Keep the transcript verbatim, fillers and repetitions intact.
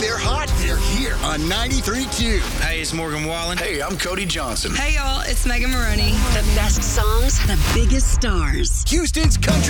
they're hot, they're here on ninety-three point two. Hey, it's Morgan Wallen. Hey, I'm Cody Johnson. Hey, y'all, it's Megan Maroney. The best songs, the biggest stars. Houston's country